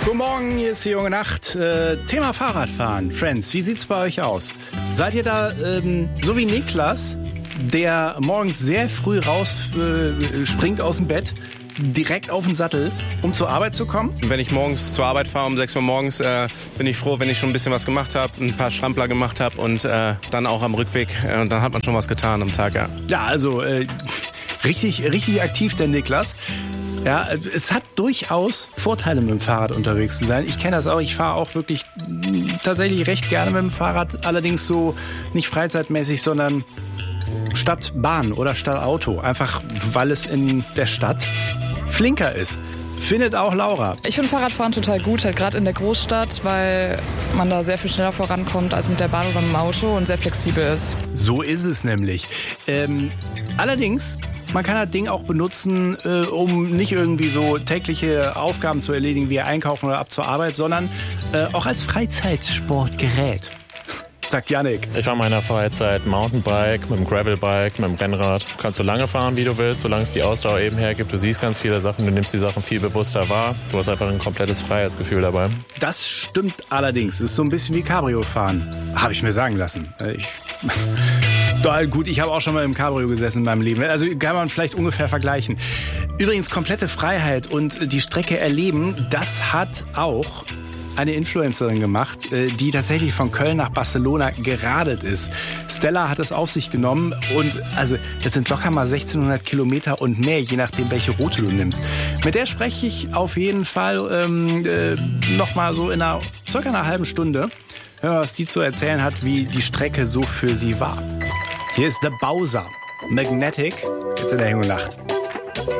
Guten Morgen, hier ist die junge Nacht. Thema Fahrradfahren. Friends, wie sieht's bei euch aus? Seid ihr da so wie Niklas, der morgens sehr früh raus springt aus dem Bett, direkt auf den Sattel, um zur Arbeit zu kommen? Wenn ich morgens zur Arbeit fahre um 6 Uhr morgens, bin ich froh, wenn ich schon ein bisschen was gemacht habe, ein paar Strampler gemacht habe und dann auch am Rückweg. Und dann hat man schon was getan am Tag, ja. Ja, also richtig aktiv der Niklas. Ja, es hat durchaus Vorteile, mit dem Fahrrad unterwegs zu sein. Ich kenne das auch. Ich fahre auch wirklich tatsächlich recht gerne mit dem Fahrrad. Allerdings so nicht freizeitmäßig, sondern statt Bahn oder statt Auto. Einfach, weil es in der Stadt flinker ist. Findet auch Laura. Ich finde Fahrradfahren total gut, halt gerade in der Großstadt, weil man da sehr viel schneller vorankommt als mit der Bahn oder mit dem Auto und sehr flexibel ist. So ist es nämlich. Allerdings, man kann das Ding auch benutzen, um nicht irgendwie so tägliche Aufgaben zu erledigen, wie einkaufen oder ab zur Arbeit, sondern auch als Freizeitsportgerät. Sagt Yannick. Ich fahre in meiner Freizeit Mountainbike, mit dem Gravelbike, mit dem Rennrad. Du kannst so lange fahren, wie du willst, solange es die Ausdauer eben hergibt. Du siehst ganz viele Sachen, du nimmst die Sachen viel bewusster wahr. Du hast einfach ein komplettes Freiheitsgefühl dabei. Das stimmt allerdings. Ist so ein bisschen wie Cabrio fahren. Habe ich mir sagen lassen. Gut, ich habe auch schon mal im Cabrio gesessen in meinem Leben. Also kann man vielleicht ungefähr vergleichen. Übrigens, komplette Freiheit und die Strecke erleben, das hat auch eine Influencerin gemacht, die tatsächlich von Köln nach Barcelona geradelt ist. Stella hat es auf sich genommen und also das sind locker mal 1600 Kilometer und mehr, je nachdem, welche Route du nimmst. Mit der spreche ich auf jeden Fall noch mal so in circa einer halben Stunde. Hören wir, was die zu erzählen hat, wie die Strecke so für sie war. Hier ist The Bowser, Magnetic, jetzt in der Junge Nacht.